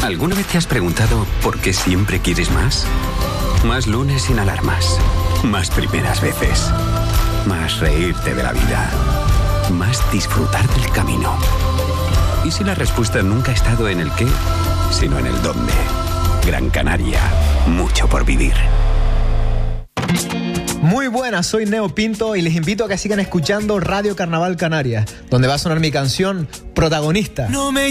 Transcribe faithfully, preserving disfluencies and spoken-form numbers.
¿Alguna vez te has preguntado por qué siempre quieres más? Más lunes sin alarmas. Más primeras veces. Más reírte de la vida. Más disfrutar del camino. ¿Y si la respuesta nunca ha estado en el qué, sino en el dónde? Gran Canaria. Mucho por vivir. Muy buenas, soy Neo Pinto y les invito a que sigan escuchando Radio Carnaval Canarias, donde va a sonar mi canción Protagonista. No me